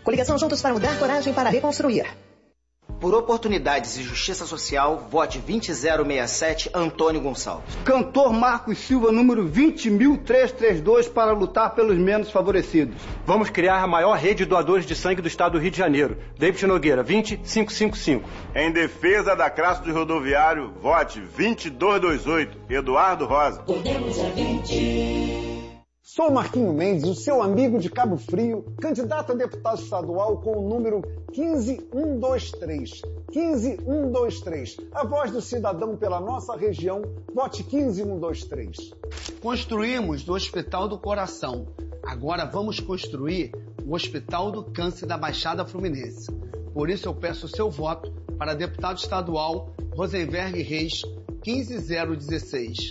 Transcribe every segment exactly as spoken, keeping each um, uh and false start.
Coligação Juntos para Mudar, coragem para reconstruir. Por oportunidades e justiça social, vote vinte zero sessenta e sete, Antônio Gonçalves. Cantor Marcos Silva, número vinte mil trezentos e trinta e dois, para lutar pelos menos favorecidos. Vamos criar a maior rede de doadores de sangue do estado do Rio de Janeiro. David Nogueira, vinte mil quinhentos e cinquenta e cinco. Em defesa da classe do rodoviário, vote vinte dois vinte e oito, Eduardo Rosa. Podemos é vinte. Sou Marquinho Mendes, o seu amigo de Cabo Frio, candidato a deputado estadual com o número quinze mil cento e vinte e três. quinze mil cento e vinte e três. A voz do cidadão pela nossa região, vote quinze mil cento e vinte e três. Construímos do Hospital do Coração. Agora vamos construir o Hospital do Câncer da Baixada Fluminense. Por isso eu peço o seu voto para deputado estadual Rosenberg Reis, quinze mil dezesseis.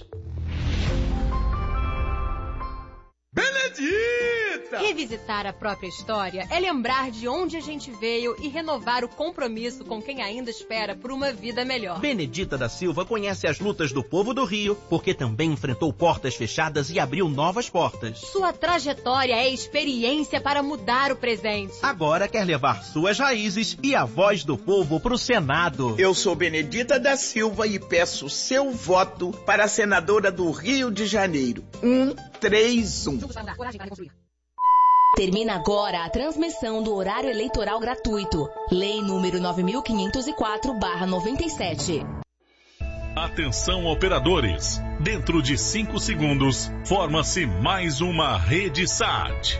Benedita! Revisitar a própria história é lembrar de onde a gente veio e renovar o compromisso com quem ainda espera por uma vida melhor. Benedita da Silva conhece as lutas do povo do Rio, porque também enfrentou portas fechadas e abriu novas portas. Sua trajetória é experiência para mudar o presente. Agora quer levar suas raízes e a voz do povo para o Senado. Eu sou Benedita da Silva e peço seu voto para a senadora do Rio de Janeiro. Um, três, um. Termina agora a transmissão do horário eleitoral gratuito. Lei número nove mil quinhentos e quatro barra noventa e sete. Atenção, operadores. Dentro de cinco segundos, forma-se mais uma rede S A T.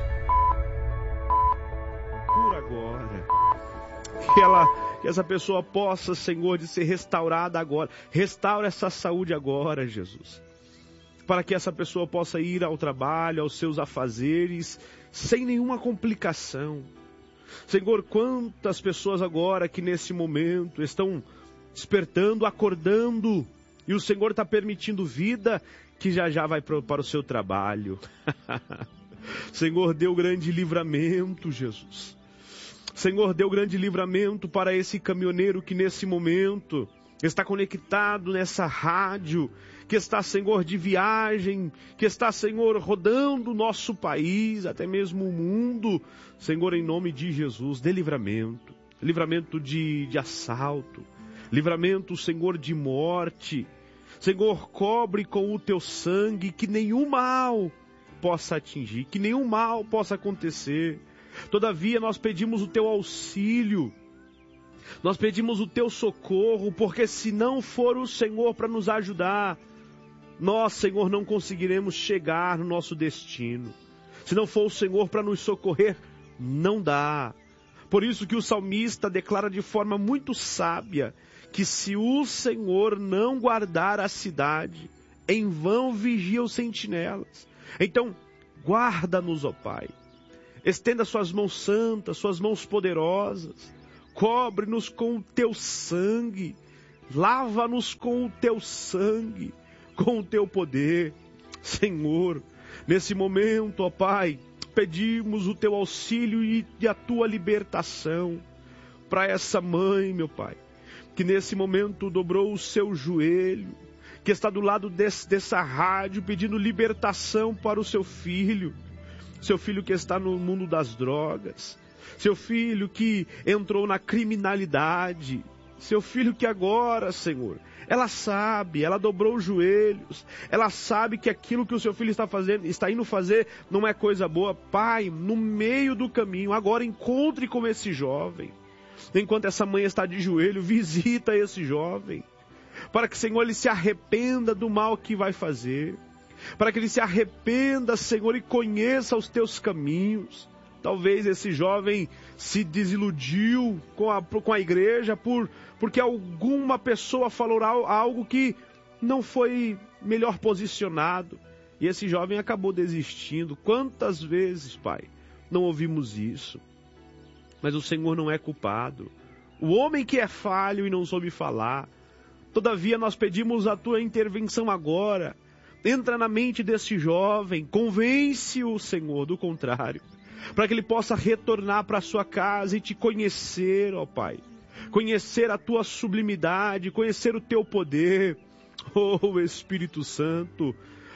Por agora. Que ela, que essa pessoa possa, Senhor, de ser restaurada agora. Restaura essa saúde agora, Jesus. Para que essa pessoa possa ir ao trabalho, aos seus afazeres, sem nenhuma complicação. Senhor, quantas pessoas agora que nesse momento estão despertando, acordando, e o Senhor está permitindo vida, que já já vai para o seu trabalho. Senhor, deu grande livramento, Jesus. Senhor, deu grande livramento para esse caminhoneiro que nesse momento está conectado nessa rádio, que está, Senhor, de viagem, que está, Senhor, rodando o nosso país, até mesmo o mundo. Senhor, em nome de Jesus, dê livramento, livramento de, de assalto, livramento, Senhor, de morte. Senhor, cobre com o teu sangue, que nenhum mal possa atingir, que nenhum mal possa acontecer. Todavia, nós pedimos o teu auxílio, nós pedimos o teu socorro, porque se não for o Senhor para nos ajudar, nós, Senhor, não conseguiremos chegar no nosso destino. Se não for o Senhor para nos socorrer, não dá. Por isso que o salmista declara de forma muito sábia, que se o Senhor não guardar a cidade, em vão vigia os sentinelas. Então, guarda-nos, ó Pai. Estenda suas mãos santas, suas mãos poderosas. Cobre-nos com o teu sangue. Lava-nos com o teu sangue, com o teu poder. Senhor, nesse momento, ó Pai, pedimos o teu auxílio e a tua libertação para essa mãe, meu Pai, que nesse momento dobrou o seu joelho, que está do lado desse, dessa rádio pedindo libertação para o seu filho, seu filho que está no mundo das drogas, seu filho que entrou na criminalidade, seu filho que agora, Senhor, ela sabe, ela dobrou os joelhos, ela sabe que aquilo que o seu filho está fazendo, está indo fazer, não é coisa boa. Pai, no meio do caminho, agora encontre com esse jovem. Enquanto essa mãe está de joelho, visita esse jovem, para que, Senhor, ele se arrependa do mal que vai fazer, para que ele se arrependa, Senhor, e conheça os teus caminhos. Talvez esse jovem se desiludiu com a, com a igreja por, porque alguma pessoa falou algo que não foi melhor posicionado. E esse jovem acabou desistindo. Quantas vezes, Pai, não ouvimos isso? Mas o Senhor não é culpado. O homem que é falho e não soube falar. Todavia nós pedimos a tua intervenção agora. Entra na mente desse jovem, convence-o, Senhor, do contrário, para que ele possa retornar para a sua casa e te conhecer, ó Pai. Conhecer a tua sublimidade, conhecer o teu poder. Oh, Espírito Santo,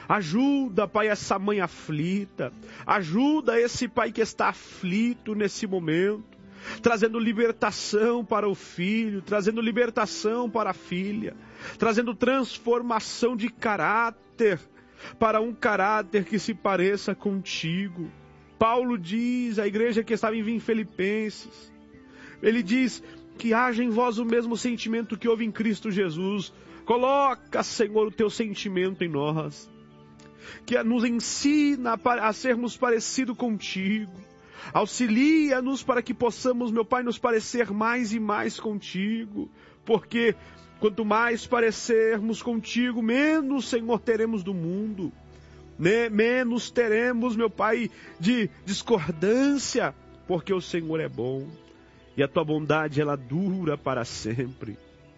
Ajuda, Pai, essa mãe aflita. Ajuda esse pai que está aflito nesse momento, trazendo libertação para o filho, trazendo libertação para a filha, trazendo transformação de caráter para um caráter que se pareça contigo. Paulo diz à igreja que estava em Filipenses, ele diz que haja em vós o mesmo sentimento que houve em Cristo Jesus. Coloca, Senhor, o teu sentimento em nós, que nos ensina a sermos parecidos contigo. Auxilia-nos para que possamos, meu Pai, nos parecer mais e mais contigo, porque quanto mais parecermos contigo, menos, Senhor, teremos do mundo, né? Menos teremos, meu Pai, de discordância, porque o Senhor é bom e a tua bondade, ela dura para sempre.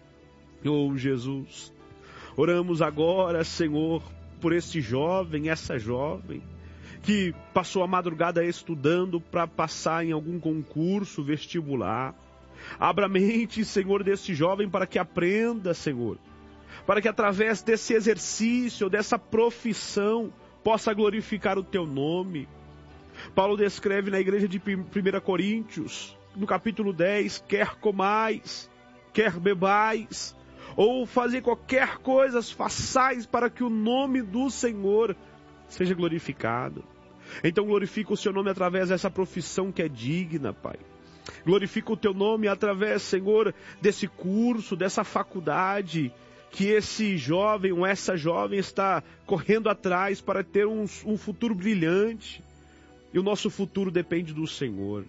Oh, Jesus, oramos agora, Senhor, por este jovem, essa jovem, que passou a madrugada estudando para passar em algum concurso vestibular. Abra a mente, Senhor, deste jovem para que aprenda, Senhor, para que através desse exercício, dessa profissão, possa glorificar o teu nome. Paulo descreve na igreja de primeira Coríntios, no capítulo dez, quer comais, quer bebais, ou fazer qualquer coisa, façais para que o nome do Senhor seja glorificado. Então glorifica o seu nome através dessa profissão que é digna, Pai. Glorifica o teu nome através, Senhor, desse curso, dessa faculdade, que esse jovem ou essa jovem está correndo atrás para ter um, um futuro brilhante. E o nosso futuro depende do Senhor.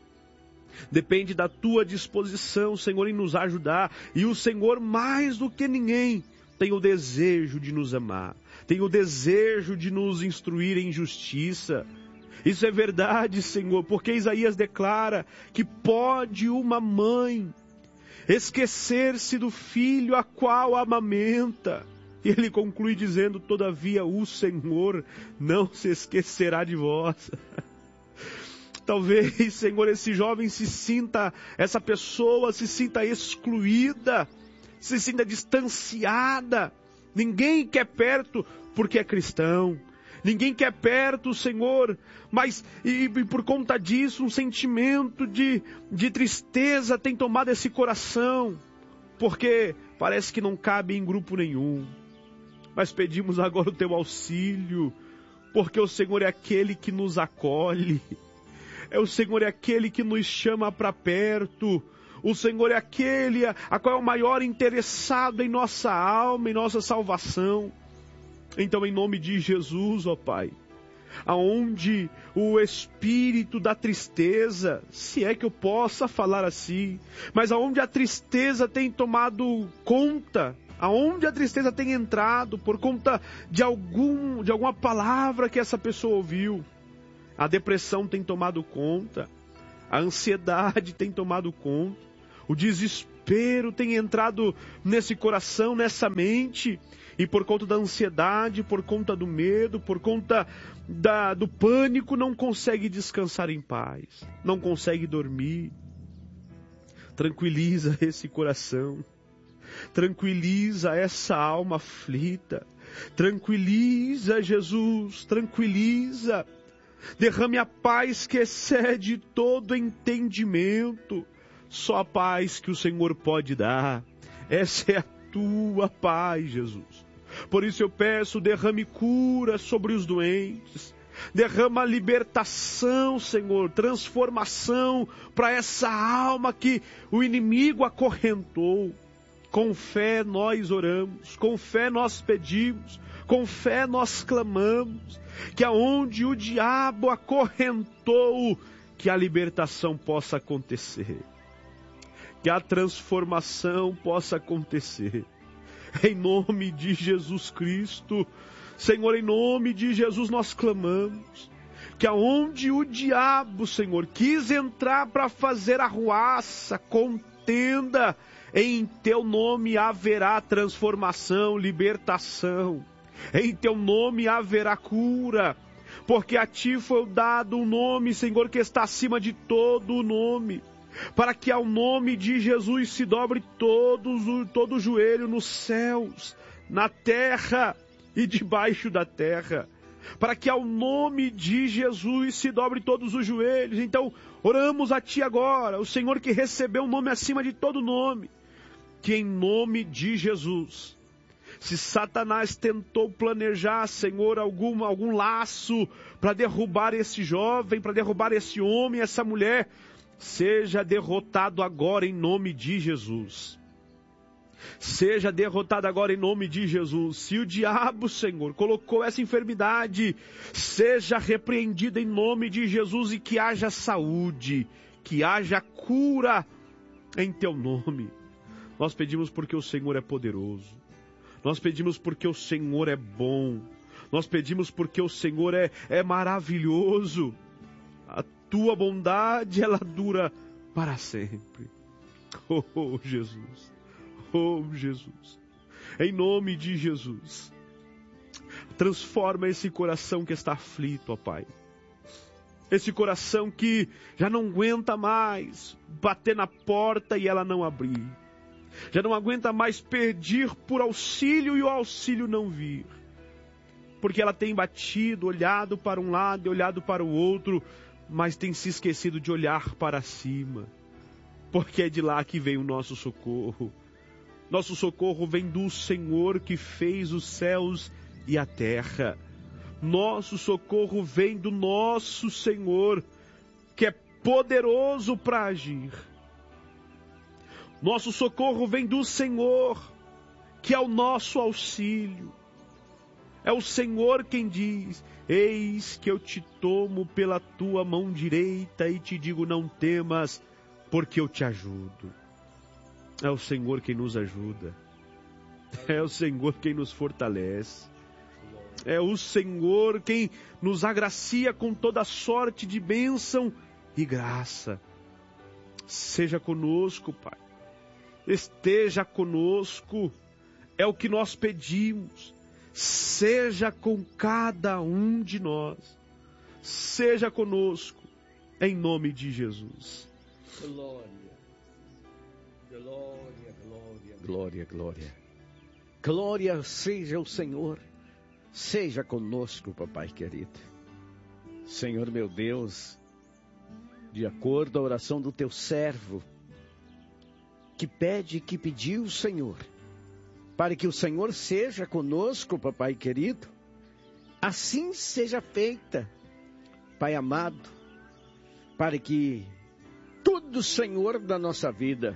Depende da tua disposição, Senhor, em nos ajudar. E o Senhor, mais do que ninguém, tem o desejo de nos amar, tem o desejo de nos instruir em justiça. Isso é verdade, Senhor, porque Isaías declara que pode uma mãe esquecer-se do filho a qual amamenta. E ele conclui dizendo, todavia o Senhor não se esquecerá de vós. Talvez, Senhor, esse jovem se sinta, essa pessoa se sinta excluída, se sinta distanciada. Ninguém quer perto porque é cristão. Ninguém quer perto, Senhor, mas e, e por conta disso um sentimento de, de tristeza tem tomado esse coração, porque parece que não cabe em grupo nenhum. Mas pedimos agora o teu auxílio, porque o Senhor é aquele que nos acolhe. É o Senhor é aquele que nos chama para perto. O Senhor é aquele a, a qual é o maior interessado em nossa alma, em nossa salvação. Então, em nome de Jesus, ó Pai, aonde o espírito da tristeza, se é que eu possa falar assim, mas aonde a tristeza tem tomado conta, aonde a tristeza tem entrado por conta de, algum, de alguma palavra que essa pessoa ouviu, a depressão tem tomado conta, a ansiedade tem tomado conta, o desespero tem entrado nesse coração, nessa mente, e por conta da ansiedade, por conta do medo, por conta da, do pânico, não consegue descansar em paz, não consegue dormir. Tranquiliza esse coração, tranquiliza essa alma aflita, tranquiliza, Jesus, tranquiliza. Derrame a paz que excede todo entendimento. Só a paz que o Senhor pode dar. Essa é a tua paz, Jesus. Por isso eu peço, derrame cura sobre os doentes. Derrama libertação, Senhor, transformação para essa alma que o inimigo acorrentou. Com fé nós oramos, com fé nós pedimos, com fé nós clamamos, que aonde o diabo acorrentou, que a libertação possa acontecer, que a transformação possa acontecer, em nome de Jesus Cristo. Senhor, em nome de Jesus nós clamamos, que aonde o diabo, Senhor, quis entrar para fazer arruaça, contenda, em teu nome haverá transformação, libertação. Em teu nome haverá cura, porque a ti foi dado um nome, Senhor, que está acima de todo o nome, para que ao nome de Jesus se dobre todos, todo o joelho nos céus, na terra e debaixo da terra, para que ao nome de Jesus se dobre todos os joelhos. Então, oramos a Ti agora, o Senhor que recebeu o nome acima de todo nome, que em nome de Jesus, se Satanás tentou planejar, Senhor, algum, algum laço para derrubar esse jovem, para derrubar esse homem, essa mulher, seja derrotado agora em nome de Jesus. Seja derrotado agora em nome de Jesus. Se o diabo, Senhor, colocou essa enfermidade, seja repreendido em nome de Jesus e que haja saúde, que haja cura em Teu nome. Nós pedimos porque o Senhor é poderoso. Nós pedimos porque o Senhor é bom. Nós pedimos porque o Senhor é, é maravilhoso. A Tua bondade, ela dura para sempre. Oh, oh Jesus. Oh, Jesus, em nome de Jesus, transforma esse coração que está aflito, ó Pai. Esse coração que já não aguenta mais bater na porta e ela não abrir. Já não aguenta mais pedir por auxílio e o auxílio não vir. Porque ela tem batido, olhado para um lado e olhado para o outro, mas tem se esquecido de olhar para cima. Porque é de lá que vem o nosso socorro. Nosso socorro vem do Senhor que fez os céus e a terra. Nosso socorro vem do nosso Senhor, que é poderoso para agir. Nosso socorro vem do Senhor, que é o nosso auxílio. É o Senhor quem diz: eis que eu te tomo pela tua mão direita e te digo, não temas, porque eu te ajudo. É o Senhor quem nos ajuda. É o Senhor quem nos fortalece. É o Senhor quem nos agracia com toda sorte de bênção e graça. Seja conosco, Pai. Esteja conosco. É o que nós pedimos. Seja com cada um de nós. Seja conosco. Em nome de Jesus. Glória. Glória, glória, glória, glória. Glória seja o Senhor. Seja conosco, papai querido. Senhor meu Deus, de acordo à oração do teu servo, que pede, que pediu o Senhor, para que o Senhor seja conosco, papai querido, assim seja feita, Pai amado, para que tudo, Senhor, da nossa vida,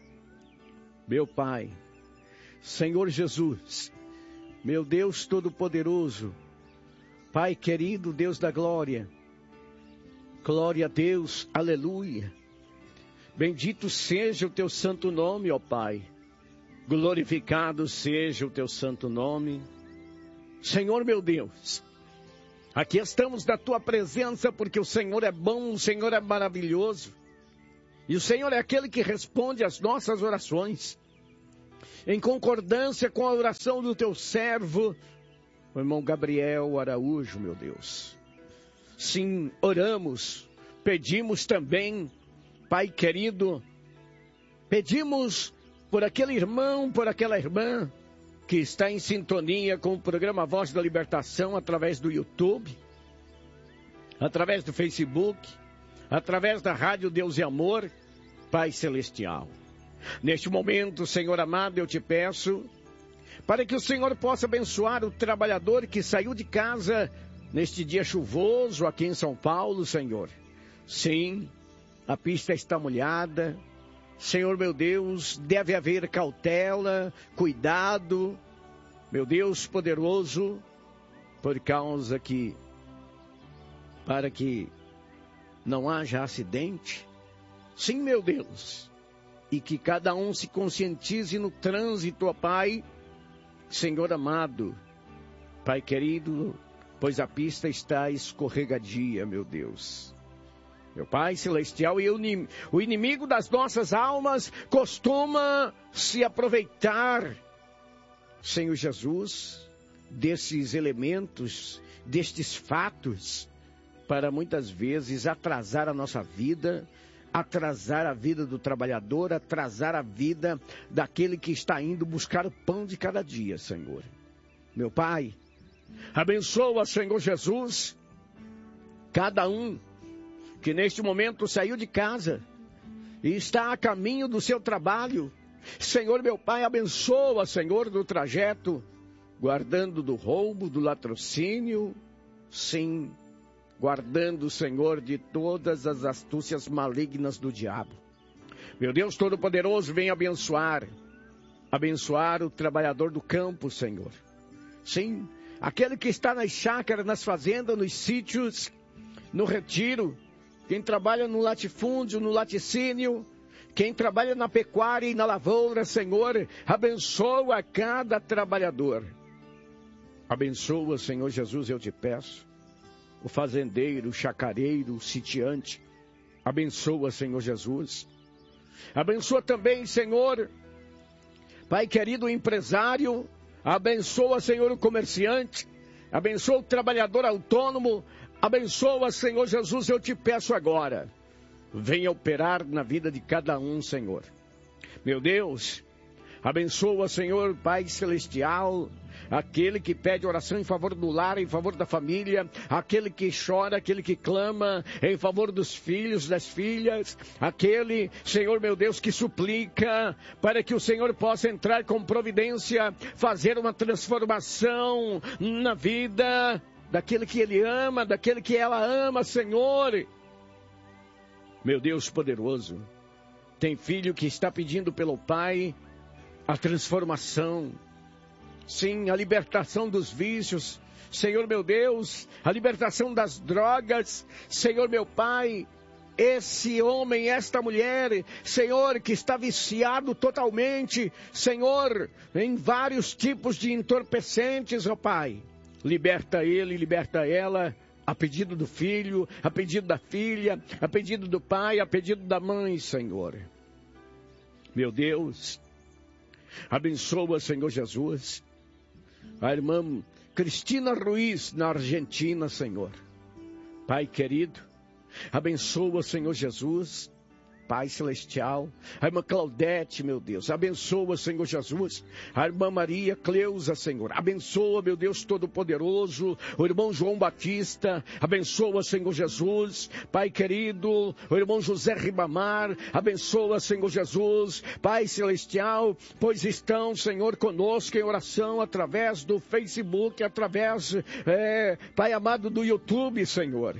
meu Pai, Senhor Jesus, meu Deus Todo-Poderoso, Pai querido, Deus da glória, glória a Deus, aleluia, bendito seja o teu santo nome, ó Pai, glorificado seja o teu santo nome, Senhor meu Deus, aqui estamos na tua presença porque o Senhor é bom, o Senhor é maravilhoso, e o Senhor é aquele que responde às nossas orações, em concordância com a oração do teu servo, o irmão Gabriel Araújo, meu Deus. Sim, oramos, pedimos também, Pai querido, pedimos por aquele irmão, por aquela irmã, que está em sintonia com o programa Voz da Libertação, através do YouTube, através do Facebook, através da Rádio Deus e Amor, Pai Celestial. Neste momento, Senhor amado, eu te peço, para que o Senhor possa abençoar o trabalhador que saiu de casa neste dia chuvoso aqui em São Paulo, Senhor. Sim, a pista está molhada. Senhor meu Deus, deve haver cautela, cuidado, meu Deus poderoso, por causa que, para que não haja acidente. Sim, meu Deus, e que cada um se conscientize no trânsito, ó Pai, Senhor amado, Pai querido, pois a pista está escorregadia, meu Deus. Meu Pai Celestial, e o inimigo das nossas almas costuma se aproveitar, Senhor Jesus, desses elementos, destes fatos, para muitas vezes atrasar a nossa vida, atrasar a vida do trabalhador, atrasar a vida daquele que está indo buscar o pão de cada dia, Senhor. Meu Pai, Abençoa, Senhor Jesus, cada um que neste momento saiu de casa e está a caminho do seu trabalho. Senhor, meu Pai, abençoa, Senhor, do trajeto, guardando do roubo, do latrocínio, sim, guardando, Senhor, de todas as astúcias malignas do diabo. Meu Deus Todo-Poderoso, vem abençoar, abençoar o trabalhador do campo, Senhor. Sim, aquele que está nas chácaras, nas fazendas, nos sítios, no retiro, quem trabalha no latifúndio, no laticínio, quem trabalha na pecuária e na lavoura, Senhor, abençoa cada trabalhador. Abençoa, Senhor Jesus, eu te peço, o fazendeiro, o chacareiro, o sitiante. Abençoa, Senhor Jesus. Abençoa também, Senhor, Pai querido, o empresário. Abençoa, Senhor, o comerciante. Abençoa o trabalhador autônomo. Abençoa, Senhor Jesus, eu te peço agora. Venha operar na vida de cada um, Senhor. Meu Deus, abençoa, Senhor, Pai Celestial, aquele que pede oração em favor do lar, em favor da família, aquele que chora, aquele que clama em favor dos filhos, das filhas, aquele, Senhor meu Deus, que suplica para que o Senhor possa entrar com providência, fazer uma transformação na vida daquele que ele ama, daquele que ela ama, Senhor. Meu Deus poderoso, tem filho que está pedindo pelo pai a transformação, sim, a libertação dos vícios, Senhor meu Deus, a libertação das drogas, Senhor meu Pai, esse homem, esta mulher, Senhor, que está viciado totalmente, Senhor, em vários tipos de entorpecentes, ó Pai, liberta ele, liberta ela, a pedido do filho, a pedido da filha, a pedido do pai, a pedido da mãe, Senhor. Meu Deus, abençoa, Senhor Jesus, a irmã Cristina Ruiz, na Argentina, Senhor. Pai querido, abençoa, Senhor Jesus, Pai Celestial, a irmã Claudete, meu Deus, abençoa, Senhor Jesus, a irmã Maria Cleusa, Senhor, abençoa, meu Deus Todo-Poderoso, o irmão João Batista, abençoa, Senhor Jesus, Pai querido, o irmão José Ribamar, abençoa, Senhor Jesus, Pai Celestial, pois estão, Senhor, conosco em oração através do Facebook, através, é, Pai amado, do YouTube, Senhor.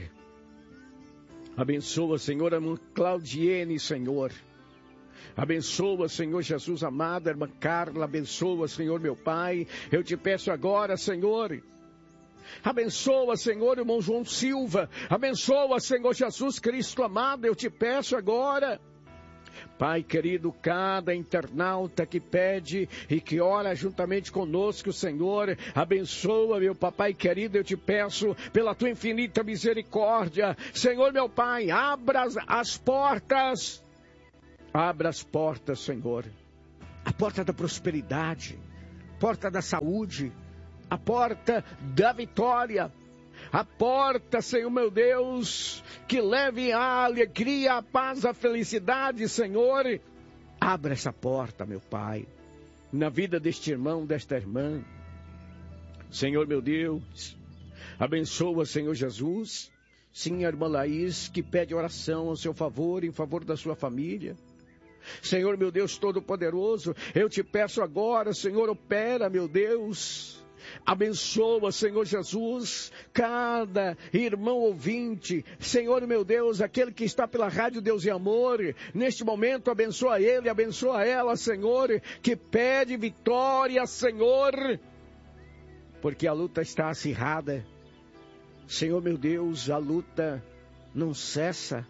Abençoa, Senhor, a irmã Claudiene, Senhor. Abençoa, Senhor Jesus amado, a irmã Carla. Abençoa, Senhor, meu Pai. Eu te peço agora, Senhor. Abençoa, Senhor, irmão João Silva. Abençoa, Senhor Jesus Cristo amado. Eu te peço agora. Pai querido, cada internauta que pede e que ora juntamente conosco, Senhor, abençoa, meu papai querido, eu te peço, pela tua infinita misericórdia, Senhor, meu Pai, abra as portas, abra as portas, Senhor, a porta da prosperidade, porta da saúde, a porta da vitória, a porta, Senhor meu Deus, que leve a alegria, a paz, a felicidade, Senhor. Abra essa porta, meu Pai, na vida deste irmão, desta irmã. Senhor meu Deus, abençoa, Senhor Jesus. Sim, a irmã Laís, que pede oração ao seu favor, em favor da sua família. Senhor meu Deus Todo-Poderoso, eu te peço agora, Senhor, opera, meu Deus. Abençoa, Senhor Jesus, cada irmão ouvinte, Senhor meu Deus, aquele que está pela Rádio Deus e Amor, neste momento abençoa ele, abençoa ela, Senhor, que pede vitória, Senhor, porque a luta está acirrada, Senhor meu Deus, a luta não cessa,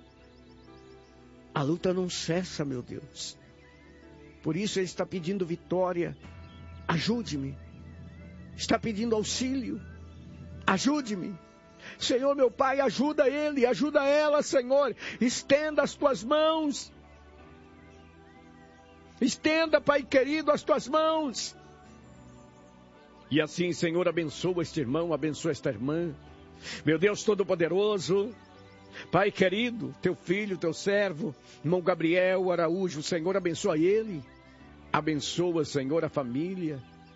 a luta não cessa, meu Deus, por isso ele está pedindo vitória, ajude-me. Está pedindo auxílio, ajude-me, Senhor meu Pai, ajuda ele, ajuda ela, Senhor, estenda as tuas mãos, estenda, Pai querido, as tuas mãos, e assim, Senhor, abençoa este irmão, abençoa esta irmã, meu Deus Todo-Poderoso, Pai querido, teu filho, teu servo, irmão Gabriel Araújo, Senhor, abençoa ele, abençoa, Senhor, a família,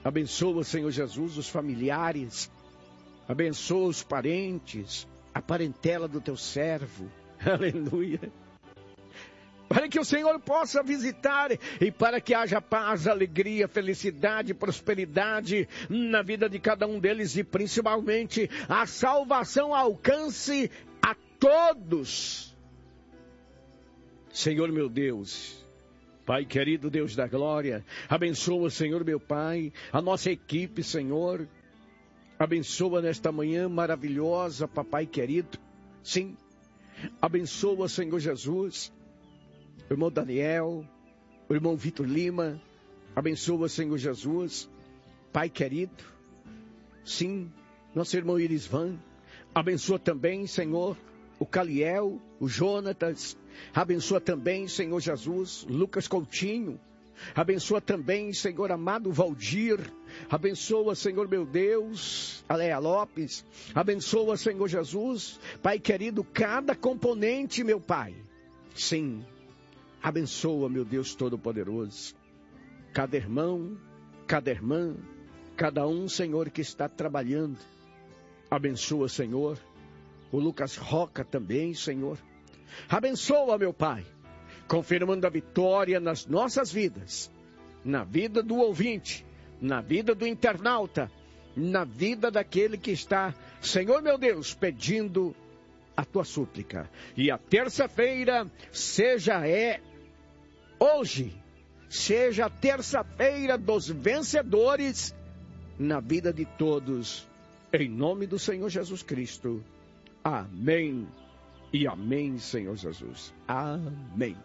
Abençoa, Senhor Jesus, os familiares. Abençoa os parentes, a parentela do teu servo. Aleluia. Para que o Senhor possa visitar e para que haja paz, alegria, felicidade, prosperidade na vida de cada um deles e principalmente a salvação alcance a todos. Senhor meu Deus, Pai querido, Deus da glória, abençoa, Senhor meu Pai, a nossa equipe, Senhor. Abençoa nesta manhã maravilhosa, Papai querido. Sim, abençoa, Senhor Jesus, o irmão Daniel, o irmão Vitor Lima. Abençoa, Senhor Jesus, Pai querido. Sim, nosso irmão Irisvan. Abençoa também, Senhor, o Caliel, o Jonatas. Abençoa também, Senhor Jesus, Lucas Coutinho. Abençoa também, Senhor amado, Valdir. Abençoa, Senhor meu Deus, Aléa Lopes. Abençoa, Senhor Jesus, Pai querido, cada componente, meu Pai. Sim, abençoa, meu Deus Todo-Poderoso, cada irmão, cada irmã, cada um, Senhor, que está trabalhando. Abençoa, Senhor, o Lucas Roca também, Senhor. Abençoa, meu Pai, confirmando a vitória nas nossas vidas, na vida do ouvinte, na vida do internauta, na vida daquele que está, Senhor meu Deus, pedindo a tua súplica. E a terça-feira seja é hoje, seja a terça-feira dos vencedores na vida de todos, em nome do Senhor Jesus Cristo. Amém e amém, Senhor Jesus. Amém.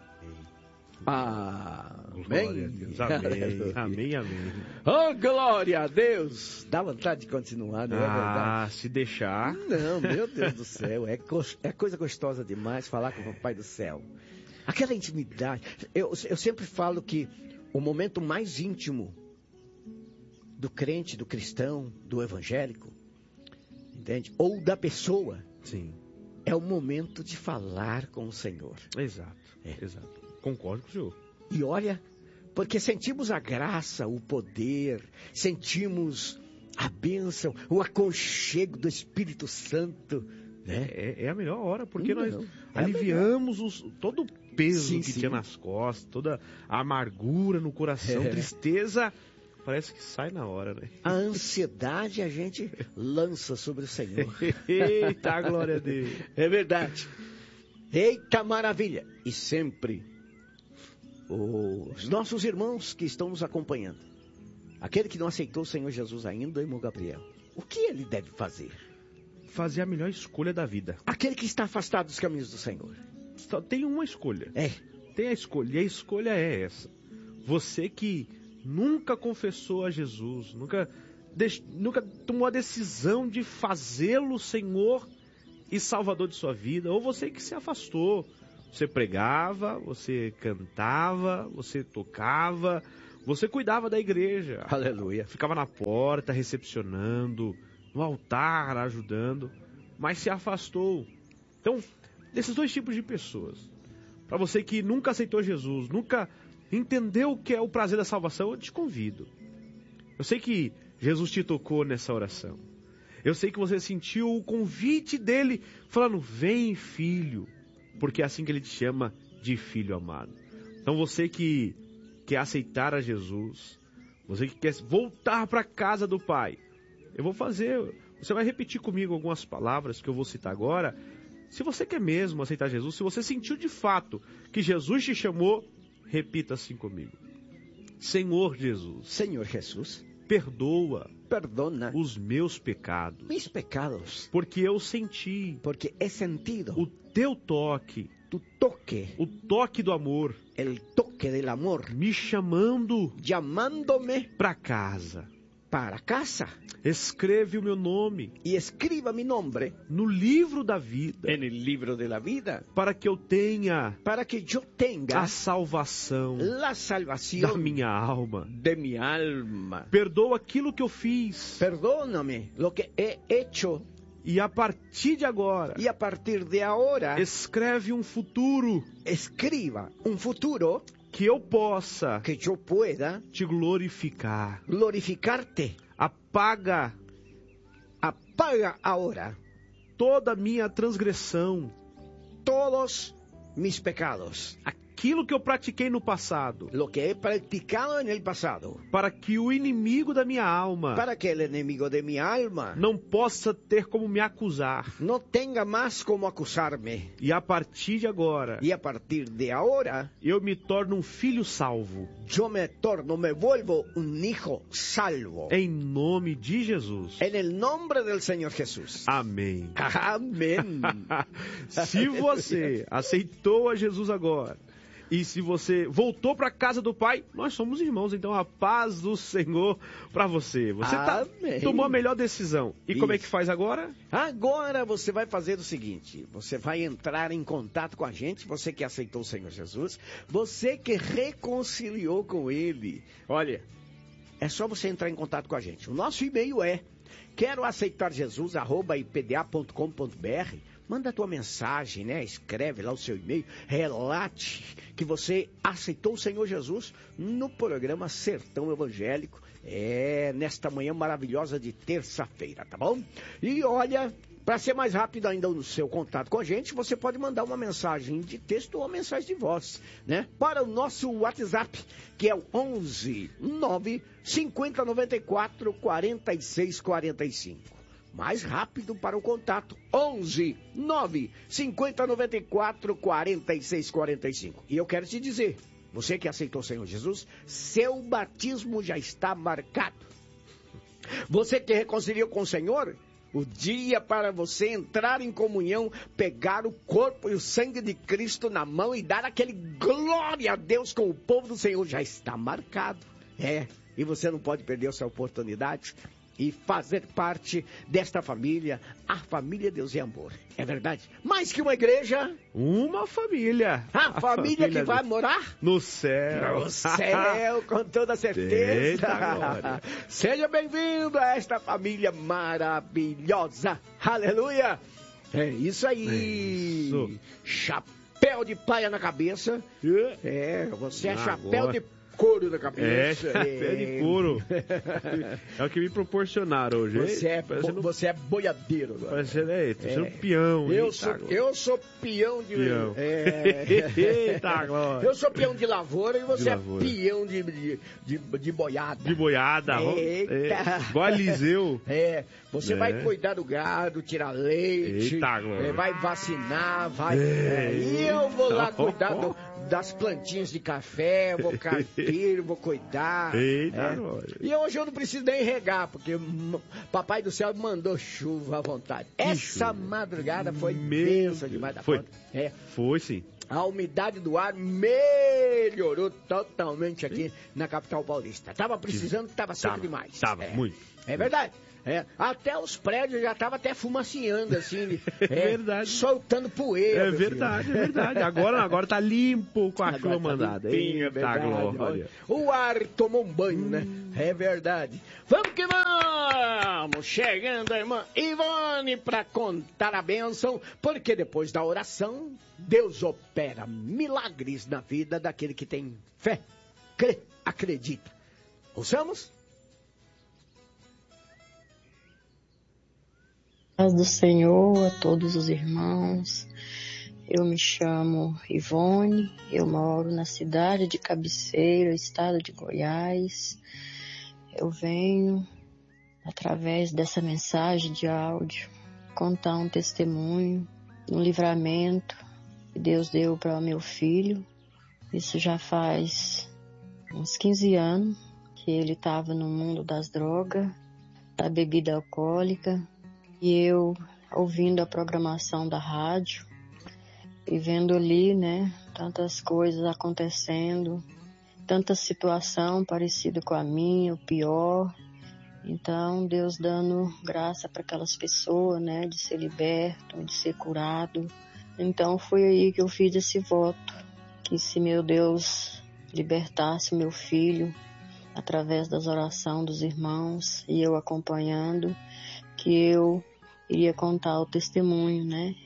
Amém. Glória a Deus. Amém. Amém, amém. Oh, glória a Deus. Dá vontade de continuar, não é ah, verdade? Ah, se deixar. Não, meu Deus do céu. É, co- é coisa gostosa demais falar com o Papai do Céu. Aquela intimidade. Eu, eu sempre falo que o momento mais íntimo do crente, do cristão, do evangélico, entende? Ou da pessoa. Sim. É o momento de falar com o Senhor. Exato, é. exato. Concordo com o senhor. E olha, porque sentimos a graça, o poder, sentimos a bênção, o aconchego do Espírito Santo, né? É, é a melhor hora, porque não, nós não. É aliviamos os, todo o peso sim, que sim. tinha nas costas, toda a amargura no coração, É. tristeza, parece que sai na hora, né? A ansiedade a gente lança sobre o Senhor. Eita, glória a Deus. É verdade. Eita maravilha. E sempre os nossos irmãos que estão nos acompanhando, aquele que não aceitou o Senhor Jesus ainda, irmão Gabriel, o que ele deve fazer? Fazer a melhor escolha da vida. Aquele que está afastado dos caminhos do Senhor. Só tem uma escolha. É. Tem a escolha. E a escolha é essa. Você que nunca confessou a Jesus, nunca, deix... nunca tomou a decisão de fazê-lo Senhor e Salvador de sua vida, ou você que se afastou. Você pregava, você cantava, você tocava, você cuidava da igreja. Aleluia. Ficava na porta, recepcionando, no altar, ajudando, mas se afastou. Então, desses dois tipos de pessoas, para você que nunca aceitou Jesus, nunca entendeu o que é o prazer da salvação, eu te convido. Eu sei que Jesus te tocou nessa oração. Eu sei que você sentiu o convite dele, falando, vem filho, porque é assim que ele te chama de filho amado. Então você que quer aceitar a Jesus, você que quer voltar para a casa do Pai, eu vou fazer, você vai repetir comigo algumas palavras que eu vou citar agora. Se você quer mesmo aceitar Jesus, se você sentiu de fato que Jesus te chamou, repita assim comigo. Senhor Jesus. Senhor Jesus. Perdoa. Perdona. Os meus pecados. Mis pecados. Porque eu senti. Porque he sentido. O teu toque. Tu toque. O toque do amor. El toque del amor. Me chamando. Chamando-me. Para casa. Para casa. Escreve o meu nome. E escriba mi nombre. No livro da vida. En el libro de la vida. Para que eu tenha. Para que eu tenha. A salvação. La salvação. Da minha alma. De mi alma. Perdoa aquilo que eu fiz. Perdóname lo que he hecho. E a partir de agora. E a partir de agora. Escreve um futuro. Escriba um futuro. que eu possa que yo pueda te glorificar. glorificarte. Apaga Apaga ahora toda minha transgressão, todos mis pecados, aquilo que eu pratiquei no passado, lo que he practicado en el pasado, para que o inimigo da minha alma para que el enemigo de mi alma não possa ter como me acusar. no tenga más como acusarme. E a partir de agora, Y a partir de ahora, eu me torno um filho salvo. yo me torno, me vuelvo un hijo salvo. Em nome de Jesus. En el nombre del Señor Jesús. Amém. Amém. Se você aceitou a Jesus agora, e se você voltou para a casa do Pai, nós somos irmãos, então a paz do Senhor para você. Você tá, tomou a melhor decisão. E como é que faz agora? Agora você vai fazer o seguinte, você vai entrar em contato com a gente, você que aceitou o Senhor Jesus, você que reconciliou com Ele. Olha, é só você entrar em contato com a gente. O nosso e-mail é quero aceitar Jesus, arroba i p d a ponto com ponto b r. Manda a tua mensagem, né? Escreve lá o seu e-mail, relate que você aceitou o Senhor Jesus no programa Sertão Evangélico, é, nesta manhã maravilhosa de terça-feira, tá bom? E olha, para ser mais rápido ainda no seu contato com a gente, você pode mandar uma mensagem de texto ou uma mensagem de voz, né? Para o nosso WhatsApp, que é o onze nove cinquenta noventa e quatro quarenta e seis quarenta e cinco. Mais rápido para o contato, onze nove cinquenta noventa e quatro quarenta e seis quarenta e cinco. E eu quero te dizer, você que aceitou o Senhor Jesus, seu batismo já está marcado. Você que reconciliou com o Senhor, o dia para você entrar em comunhão, pegar o corpo e o sangue de Cristo na mão e dar aquele glória a Deus com o povo do Senhor já está marcado. É, e você não pode perder essa oportunidade e fazer parte desta família, a família Deus e Amor. É verdade? Mais que uma igreja, uma família. A, a família, família que vai morar no céu. No céu, com toda certeza. Eita, seja bem-vindo a esta família maravilhosa. Aleluia. É isso aí. Isso. Chapéu de paia na cabeça. É, você é Agora. chapéu de couro na cabeça. É, chapéu de couro. É o que me proporcionaram hoje. Você é, bo, você é boiadeiro agora. Parecendo, é, tô sendo é. peão. Eu, Eita, sou, eu sou peão de... Peão. É, Eita, glória. Eu sou peão de lavoura e você é peão de, de, de, de boiada. De boiada. Eita. É, igual a Eliseu. É, você é. vai cuidar do gado, tirar leite. Eita, glória. É, vai vacinar, vai... É. E eu vou lá cuidar do... das plantinhas de café, vou carpir, vou cuidar. Eita, é. E hoje eu não preciso nem regar, porque Papai do Céu mandou chuva à vontade. Que Essa chuva. madrugada foi bênção demais da foi. conta. É. Foi sim. A umidade do ar melhorou totalmente aqui na capital paulista. Tava precisando, tava seco tava, demais. Tava, é. muito. É verdade. É, até os prédios já estavam até fumaciando, assim. É, é verdade. Soltando poeira. É verdade, filho. é verdade. Agora, agora tá limpo com a chuva tá mandada. Limpinho, é verdade. Glória. O ar tomou um banho, hum. né? É verdade. Vamos que vamos! Chegando a irmã Ivone para contar a bênção, porque depois da oração, Deus opera milagres na vida daquele que tem fé, crê, acredita. Ouçamos? Paz do Senhor a todos os irmãos. Eu me chamo Ivone, eu moro na cidade de Cabeceira, estado de Goiás. Eu venho, através dessa mensagem de áudio, contar um testemunho, um livramento que Deus deu para o meu filho. Isso já faz uns quinze anos que ele estava no mundo das drogas, da bebida alcoólica. E eu, ouvindo a programação da rádio, e vendo ali, né, tantas coisas acontecendo, tanta situação parecida com a minha, o pior. Então, Deus dando graça para aquelas pessoas, né, de ser liberto, de ser curado. Então, foi aí que eu fiz esse voto, que se meu Deus libertasse o meu filho, através das orações dos irmãos, e eu acompanhando, que eu iria contar o testemunho, né?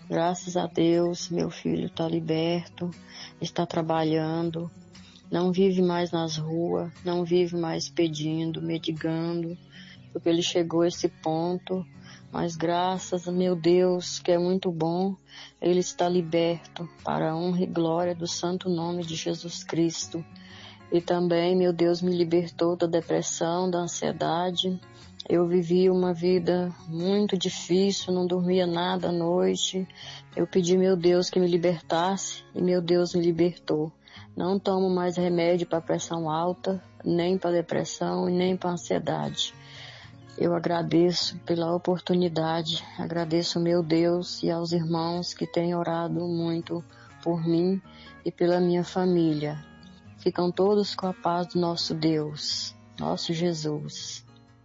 Graças a Deus, meu filho está liberto, está trabalhando, não vive mais nas ruas, não vive mais pedindo, mendigando, porque ele chegou a esse ponto, mas graças a meu Deus, que é muito bom, ele está liberto para a honra e glória do santo nome de Jesus Cristo. E também, meu Deus, me libertou da depressão, da ansiedade. Eu vivi uma vida muito difícil, não dormia nada à noite. Eu pedi, meu Deus, que me libertasse e meu Deus me libertou. Não tomo mais remédio para pressão alta, nem para depressão e nem para ansiedade. Eu agradeço pela oportunidade, agradeço ao meu Deus e aos irmãos que têm orado muito por mim e pela minha família. Ficam todos com a paz do nosso Deus, nosso Jesus.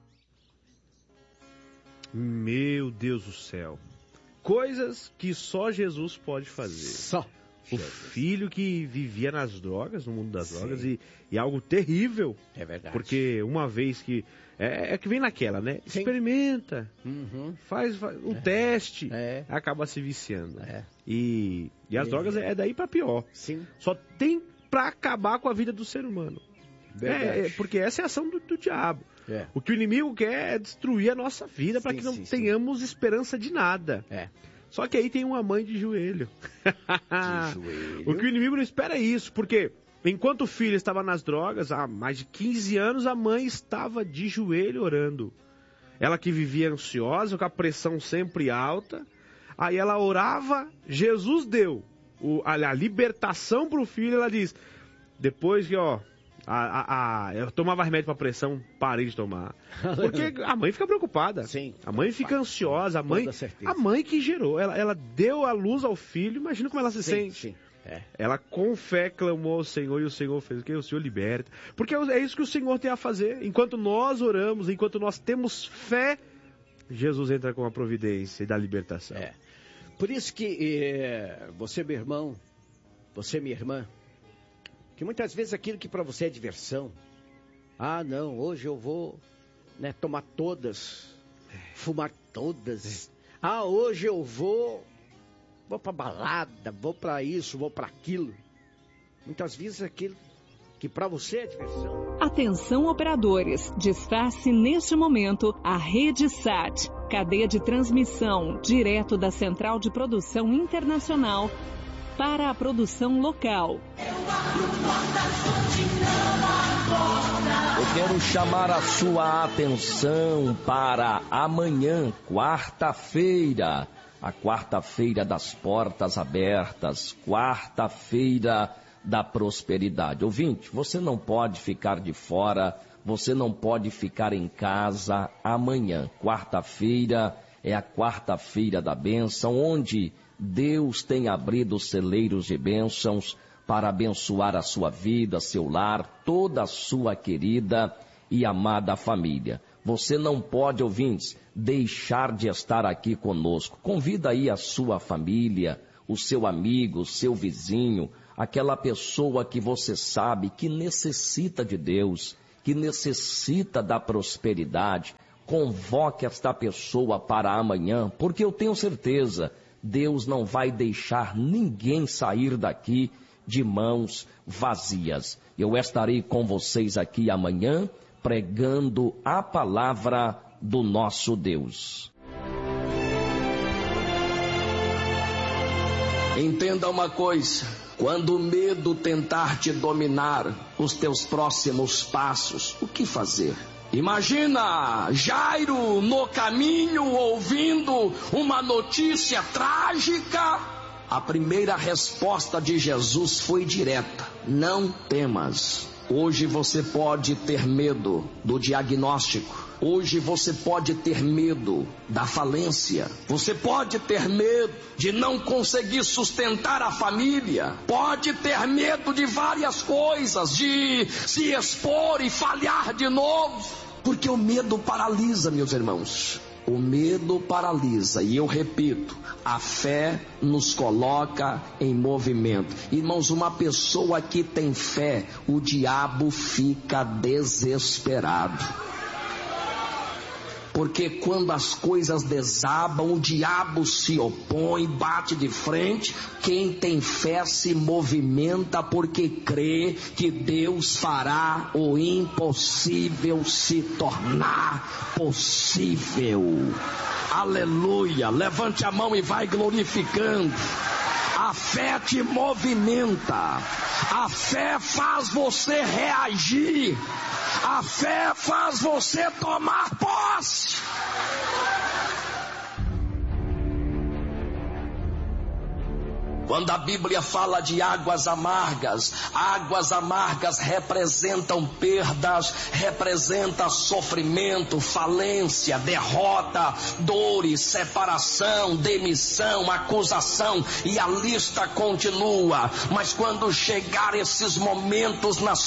Meu Deus do céu. Coisas que só Jesus pode fazer. Só. O filho que vivia nas drogas, no mundo das Sim. drogas, e, e algo terrível. É verdade. Porque uma vez que... É, é que vem naquela, né? Sim. Experimenta, uhum. faz, faz um é. teste, é. acaba se viciando. É. E, e as é. drogas é daí pra pior. Sim. Só tem pra acabar com a vida do ser humano. É, é, porque essa é a ação do, do diabo. É. O que o inimigo quer é destruir a nossa vida para que não sim, tenhamos sim. esperança de nada. É. Só que aí tem uma mãe de joelho. De joelho. O que o inimigo não espera é isso, porque enquanto o filho estava nas drogas, há mais de quinze anos, a mãe estava de joelho orando. Ela que vivia ansiosa, com a pressão sempre alta, aí ela orava, Jesus deu o, a, a libertação para o filho, ela diz, depois que, ó, A, a, a, eu tomava remédio para pressão, parei de tomar. Porque a mãe fica preocupada. Sim. A mãe fica ansiosa. A mãe, a mãe que gerou, ela, ela deu a luz ao filho. Imagina como ela se sim, sente. Sim. É. Ela com fé clamou ao Senhor e o Senhor fez o que? O Senhor liberta. Porque é isso que o Senhor tem a fazer. Enquanto nós oramos, enquanto nós temos fé, Jesus entra com a providência e dá libertação. É. Por isso que é, você, meu irmão, você, minha irmã, que muitas vezes aquilo que para você é diversão, ah não, hoje eu vou, né, tomar todas, fumar todas, ah hoje eu vou, vou para balada, vou para isso, vou para aquilo, muitas vezes aquilo que para você é diversão. Atenção operadores, disfarce neste momento a Rede Sat, cadeia de transmissão direto da Central de Produção Internacional para a produção local. Eu quero chamar a sua atenção para amanhã, quarta-feira, a quarta-feira das portas abertas, quarta-feira da prosperidade. Ouvinte, você não pode ficar de fora, você não pode ficar em casa amanhã. Quarta-feira é a quarta-feira da bênção, onde Deus tem abrido celeiros de bênçãos para abençoar a sua vida, seu lar, toda a sua querida e amada família. Você não pode, ouvintes, deixar de estar aqui conosco. Convida aí a sua família, o seu amigo, o seu vizinho, aquela pessoa que você sabe que necessita de Deus, que necessita da prosperidade. Convoque esta pessoa para amanhã, porque eu tenho certeza, Deus não vai deixar ninguém sair daqui de mãos vazias. Eu estarei com vocês aqui amanhã, pregando a palavra do nosso Deus. Entenda uma coisa, quando o medo tentar te dominar, os teus próximos passos, o que fazer? Imagina Jairo no caminho ouvindo uma notícia trágica. A primeira resposta de Jesus foi direta: não temas. Hoje você pode ter medo do diagnóstico. Hoje você pode ter medo da falência. Você pode ter medo de não conseguir sustentar a família. Pode ter medo de várias coisas, de se expor e falhar de novo. Porque o medo paralisa, meus irmãos. O medo paralisa, e eu repito, a fé nos coloca em movimento. Irmãos, uma pessoa que tem fé, o diabo fica desesperado. porque quando as coisas desabam, o diabo se opõe, bate de frente. Quem tem fé se movimenta porque crê que Deus fará o impossível se tornar possível. Aleluia! Levante a mão e vai glorificando. A fé te movimenta. A fé faz você reagir. A fé faz você tomar posse. Quando a Bíblia fala de águas amargas, águas amargas representam perdas, representa sofrimento, falência, derrota, dores, separação, demissão, acusação, e a lista continua. Mas quando chegar esses momentos na